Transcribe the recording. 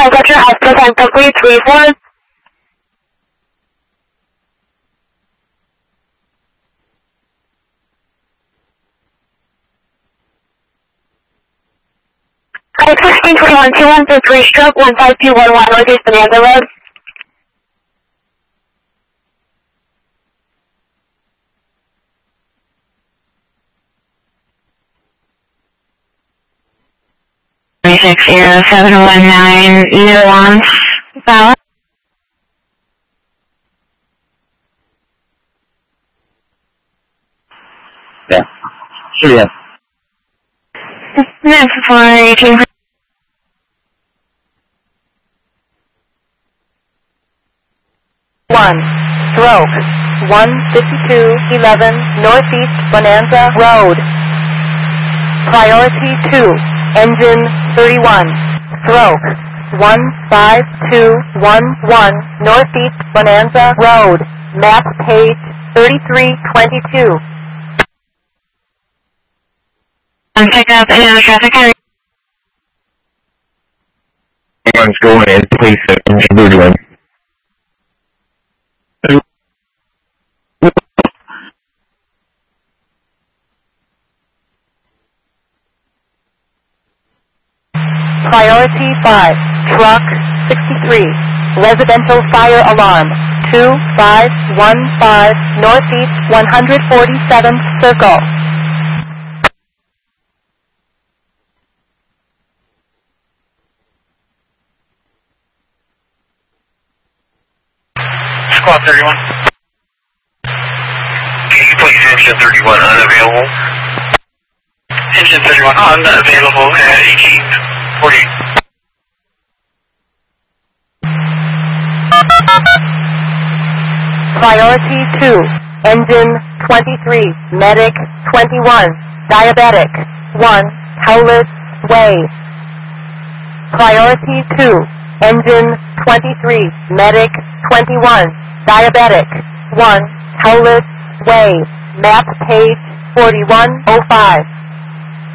Veteran Hospital time complete 3-4. Flight 1621-2123 stroke 15211 Northeast Bonanza Road. Six 0719 Nuance Valley. Yeah. Sure, yeah. That's for 1800. Stroke 15211 Northeast Bonanza Road. Priority 2, engine 31. Stroke 15211 Northeast Bonanza Road. Map page 3322. Pick up traffic area. Everyone's going in, please, engine 31. Priority 5, truck 63, residential fire alarm 2515 Northeast 147th Circle. Squad 31. Can you please engine 31 unavailable? Engine 31 unavailable at 1848. Priority 2, engine 23, medic 21, diabetic 1, Howlett Way. Priority 2, engine 23, medic 21, diabetic 1, Howlett Way. Map page 4105.